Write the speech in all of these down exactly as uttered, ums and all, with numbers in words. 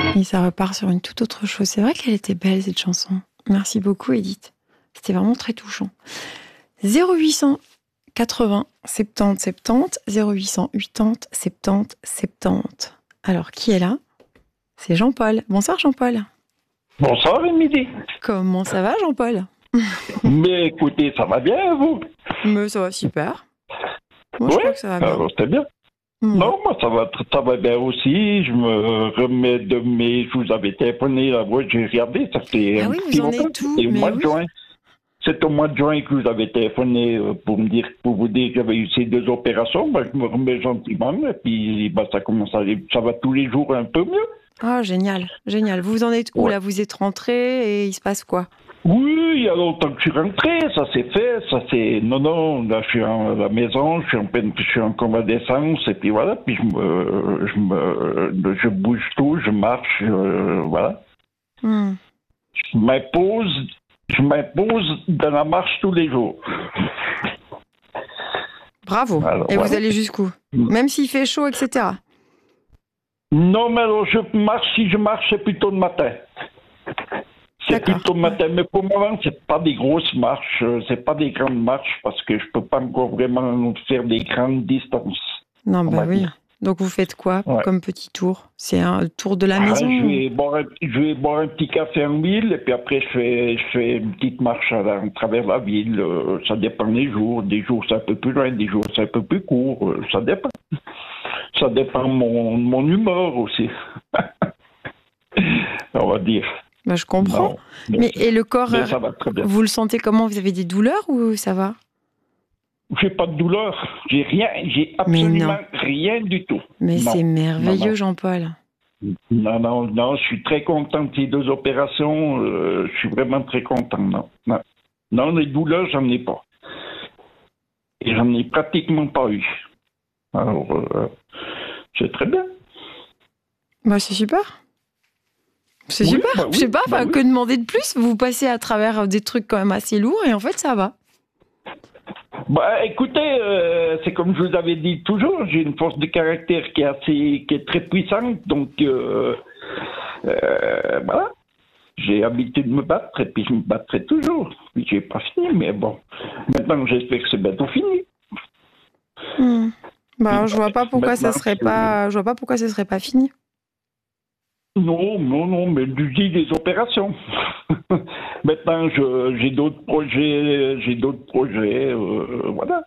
Et ça repart sur une toute autre chose. C'est vrai qu'elle était belle, cette chanson. Merci beaucoup, Edith. C'était vraiment très touchant. zéro huit cent quatre-vingts soixante-dix soixante-dix, zéro huit cent quatre-vingts soixante-dix soixante-dix. Alors, qui est là? C'est Jean-Paul. Bonsoir, Jean-Paul. Bonsoir, Émilie. Comment ça va, Jean-Paul? Mais écoutez, ça va bien, vous? Mais ça va super. Moi, je Oui, crois que ça va bien. alors c'était bien. Mmh. Non, moi, ça va, tr- ça va bien aussi. Je me remets de mes... Je vous avais téléphoné, la voix, j'ai regardé, ça fait Ah un oui, petit vous en longtemps. êtes tout, C'était au mais mois oui. de juin. C'est au mois de juin que vous avez téléphoné euh, pour me dire, pour vous dire que j'avais eu ces deux opérations. Ben, je me remets gentiment, et puis ben, ça commence à aller, ça va tous les jours un peu mieux. Ah, génial, génial. Vous en êtes où, Ouais. là? Vous êtes rentré et il se passe quoi? Oui, il y a longtemps que je suis rentré, ça s'est fait, ça c'est... Non, non, là je suis à la maison, je suis en pleine, je suis en convalescence, et puis voilà, puis je me... Je, me, je bouge tout, je marche, euh, voilà. Mmh. Je m'impose, je m'impose dans la marche tous les jours. Bravo. Alors, et voilà. vous allez jusqu'où? Même s'il fait chaud, et cetera. Non, mais alors je marche, si je marche, c'est plutôt le matin. C'est D'accord. plutôt le matin, mais pour le moment, c'est pas des grosses marches, euh, c'est pas des grandes marches, parce que je peux pas encore vraiment faire des grandes distances. Non, on bah va oui. dire. Donc vous faites quoi Ouais. comme petit tour? C'est un tour de la Ah, maison? je, vais boire un, je vais boire un petit café en ville, et puis après, je fais, je fais une petite marche à, la- à travers la ville. euh, ça dépend des jours. Des jours, c'est un peu plus loin, des jours, c'est un peu plus court. euh, ça dépend. Ça dépend de mon, mon humeur aussi. On va dire. Bah, je comprends. Non, mais, Mais et le corps, mais ça va très bien. vous le sentez comment? Vous avez des douleurs ou ça va? J'ai pas de douleur. J'ai rien. J'ai absolument rien du tout. Mais Non. c'est merveilleux, Non, non. Jean-Paul. Non, non, non, je suis très content de ces deux opérations. euh, je suis vraiment très content. Non, non, non, les douleurs, j'en ai pas. Et j'en ai pratiquement pas eu. Alors, euh, c'est très bien. Bah, c'est super. C'est Oui, super. bah oui, Je sais pas, bah enfin, oui. que demander de plus? Vous passez à travers des trucs quand même assez lourds et en fait, ça va. Bah, écoutez, euh, c'est comme je vous avais dit toujours, j'ai une force de caractère qui est assez, qui est très puissante, donc euh, euh, voilà. J'ai l'habitude de me battre et puis je me battrai toujours. Puis j'ai pas fini, mais bon. Maintenant, j'espère que c'est bientôt fini. Hmm. Bah, je vois pas pourquoi ça Maintenant, serait c'est- pas. Je vois pas pourquoi ça serait pas fini. Non, non, non, mais je dis des opérations. Maintenant, je, j'ai d'autres projets, j'ai d'autres projets, euh, voilà.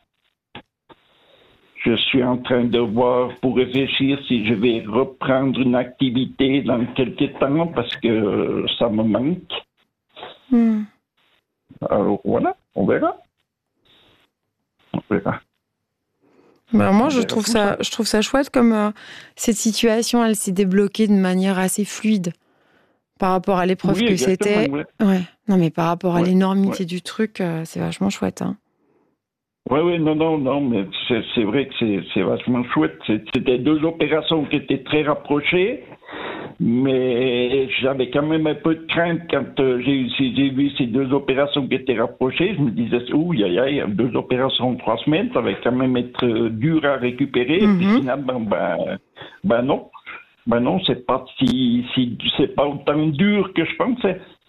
Je suis en train de voir pour réfléchir si je vais reprendre une activité dans quelques temps parce que euh, ça me manque. Hmm. Alors voilà, on verra. On verra. Bah, moi, On je verra trouve tout ça, ça. je trouve ça chouette comme euh, cette situation, elle s'est débloquée de manière assez fluide par rapport à l'épreuve Oui, que exactement, c'était. ouais. Ouais. Non, mais par rapport à Ouais, l'énormité ouais. du truc, euh, c'est vachement chouette. Hein. Oui, oui, non, non, non, mais c'est, c'est vrai que c'est, c'est vachement chouette. C'est- C'était deux opérations qui étaient très rapprochées, mais j'avais quand même un peu de crainte quand euh, j'ai, eu ces- j'ai vu ces deux opérations qui étaient rapprochées. Je me disais, ouh, aïe, aïe, deux opérations en trois semaines, ça va quand même être euh, dur à récupérer. Et puis Mhm. finalement, ben, ben non. Ben non, c'est pas si, si c'est pas autant dur que je pensais.